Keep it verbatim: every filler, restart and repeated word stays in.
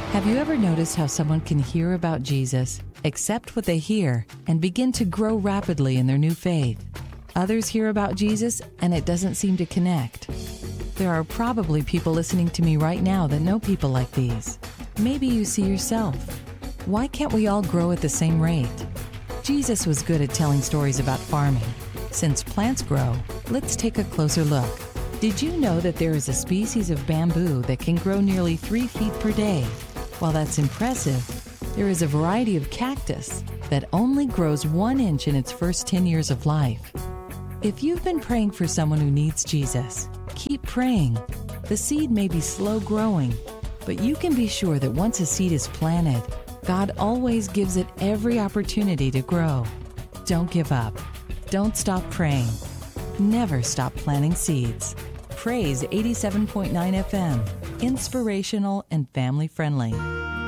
Have you ever noticed how someone can hear about Jesus, accept what they hear, and begin to grow rapidly in their new faith? Others hear about Jesus, and it doesn't seem to connect. There are probably people listening to me right now that know people like these. Maybe you see yourself. Why can't we all grow at the same rate? Jesus was good at telling stories about farming. Since plants grow, let's take a closer look. Did you know that there is a species of bamboo that can grow nearly three feet per day? While that's impressive, there is a variety of cactus that only grows one inch in its first ten years of life. If you've been praying for someone who needs Jesus, keep praying. The seed may be slow growing, but you can be sure that once a seed is planted, God always gives it every opportunity to grow. Don't give up. Don't stop praying. Never stop planting seeds. Praise eighty-seven point nine F M. Inspirational and family friendly.